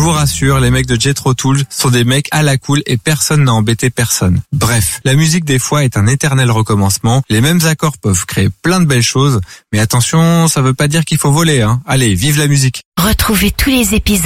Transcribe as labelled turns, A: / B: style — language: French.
A: vous rassure, les mecs de Jethro Tull sont des mecs à la cool et personne n'a embêté personne. Bref, la musique des fois est un éternel recommencement. Les mêmes accords peuvent créer plein de belles choses, mais attention, ça veut pas dire qu'il faut voler, hein. Allez, vive la musique.
B: Retrouvez tous les épisodes